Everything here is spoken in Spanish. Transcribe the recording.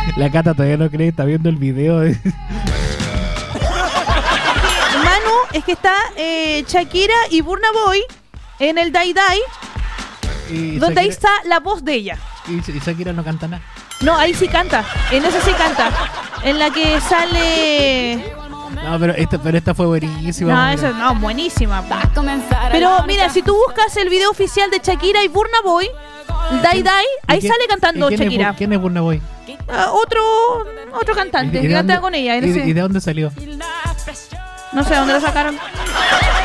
La Cata todavía no cree, está viendo el video. Manu, es que está Shakira y Burna Boy en el Dai Dai, Y donde ahí Shakira- está la voz de ella. Y Shakira no canta nada. No, ahí sí canta. En esa sí canta. En la que sale... No, pero esta fue buenísima. No, mira. esa no, buenísima. Pero mira, si tú buscas el video oficial de Shakira y Burna Boy, Dai Dai, ahí ¿Y quién- sale cantando y quién es Shakira. ¿Quién es Burna Boy? Otro cantante ¿Y que de canta dónde- con ella. y de dónde salió? No sé dónde lo sacaron.